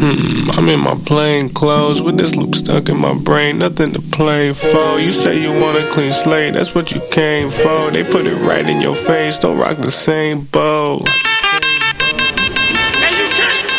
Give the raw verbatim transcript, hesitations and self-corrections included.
Hmm, I'm in my plain clothes with this loop stuck in my brain, nothing to play for. You say you want a clean slate, that's what you came for. They put it right in your face, don't rock the same boat.